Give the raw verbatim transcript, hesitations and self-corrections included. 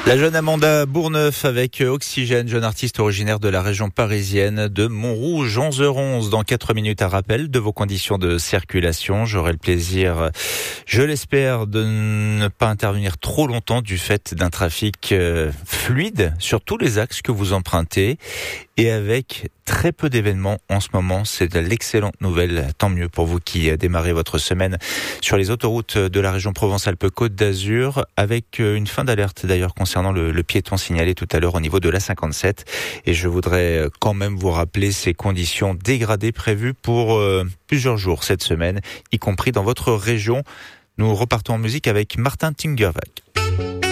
La jeune Amanda Bourneuf avec Oxygène, jeune artiste originaire de la région parisienne de Montrouge, onze heures onze. Dans quatre minutes, un rappel de vos conditions de circulation. J'aurai le plaisir, je l'espère, de ne pas intervenir trop longtemps du fait d'un trafic fluide sur tous les axes que vous empruntez et avec très peu d'événements en ce moment. C'est de l'excellente nouvelle. Tant mieux pour vous qui démarrez votre semaine sur les autoroutes de la région Provence-Alpes-Côte d'Azur, avec une fin d'alerte d'ailleurs concernant le, le piéton signalé tout à l'heure au niveau de l'A cinquante-sept. Et je voudrais quand même vous rappeler ces conditions dégradées prévues pour euh, plusieurs jours cette semaine, y compris dans votre région. Nous repartons en musique avec Martin Tingerwag.